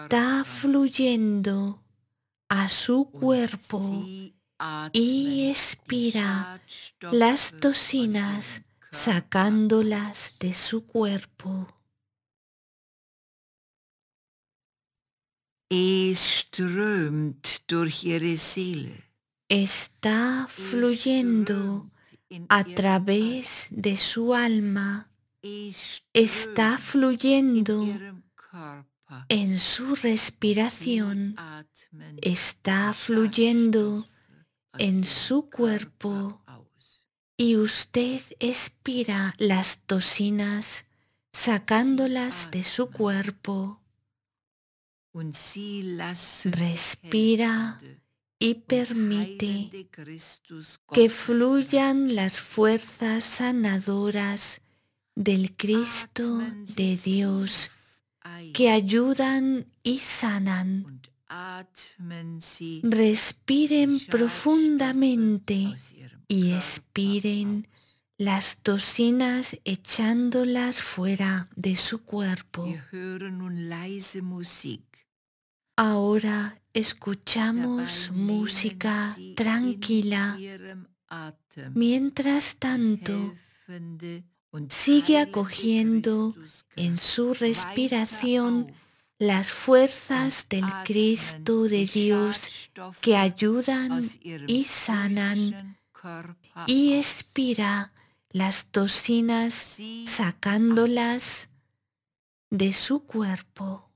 está fluyendo a su cuerpo y expira las toxinas sacándolas de su cuerpo. Es strömt durch ihre Seele. Está fluyendo a través de su alma. Está fluyendo en su respiración. Está fluyendo en su cuerpo y usted expira las toxinas sacándolas de su cuerpo. Respira y permite que fluyan las fuerzas sanadoras del Cristo de Dios que ayudan y sanan. Respiren profundamente y expiren las toxinas echándolas fuera de su cuerpo. Ahora escuchamos música tranquila. Mientras tanto, sigue acogiendo en su respiración las fuerzas del Cristo de Dios que ayudan y sanan, y expira las toxinas sacándolas de su cuerpo.